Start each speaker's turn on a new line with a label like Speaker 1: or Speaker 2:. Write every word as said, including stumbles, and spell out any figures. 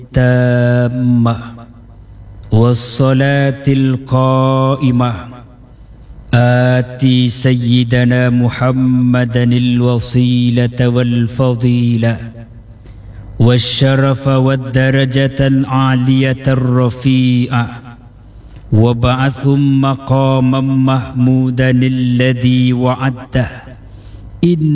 Speaker 1: التامة والصلاة القائمة آتي سيدنا محمدا الوصيلة والفضيلة والشرف والدرجة العالية الرفيعة وابعثهم مقاما محمودا الذي وعدته. إن